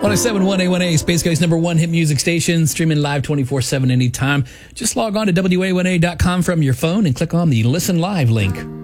1071 A1A, Space Coast's number one hit music station, streaming live 24/7 anytime. Just log on to WA1A.com from your phone and click on the Listen Live link.